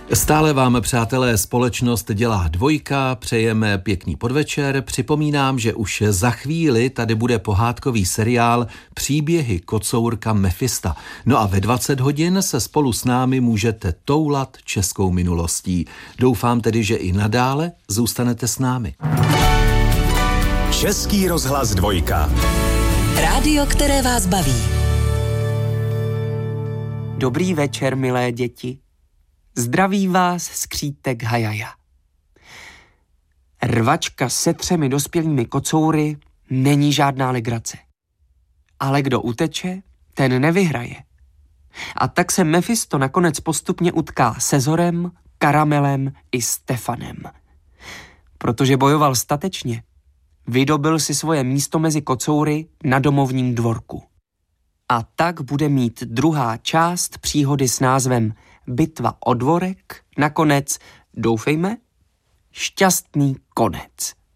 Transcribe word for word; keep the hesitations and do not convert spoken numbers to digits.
Stále vám, přátelé, společnost dělá dvojka, přejeme pěkný podvečer. Připomínám, že už za chvíli tady bude pohádkový seriál Příběhy kocourka Mefista. No a ve dvacet hodin se spolu s námi můžete toulat českou minulostí. Doufám tedy, že i nadále zůstanete s námi. Český rozhlas dvojka. Rádio, které vás baví. Dobrý večer, milé děti. Zdraví vás skřítek Hajaja. Rvačka se třemi dospělými kocoury není žádná legrace. Ale kdo uteče, ten nevyhraje. A tak se Mefisto nakonec postupně utká se Zorem, Karamelem i Stefanem. Protože bojoval statečně, vydobyl si svoje místo mezi kocoury na domovním dvorku. A tak bude mít druhá část příhody s názvem Bitva o dvorek nakonec, doufejme, šťastný konec.